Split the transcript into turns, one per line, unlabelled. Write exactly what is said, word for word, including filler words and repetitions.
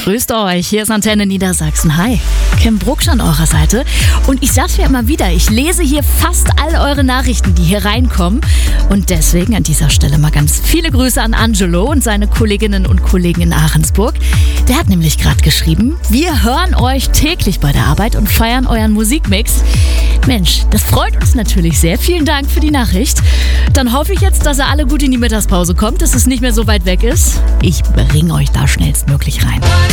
Grüßt euch, hier ist Antenne Niedersachsen. Hi, Kim Brucksch an eurer Seite. Und ich sag's mir immer wieder, ich lese hier fast all eure Nachrichten, die hier reinkommen. Und deswegen an dieser Stelle mal ganz viele Grüße an Angelo und seine Kolleginnen und Kollegen in Ahrensburg. Der hat nämlich gerade geschrieben, wir hören euch täglich bei der Arbeit und feiern euren Musikmix. Mensch, das freut uns natürlich sehr. Vielen Dank für die Nachricht. Dann hoffe ich jetzt, dass ihr alle gut in die Mittagspause kommt, dass es nicht mehr so weit weg ist. Ich bringe euch da schnellstmöglich rein.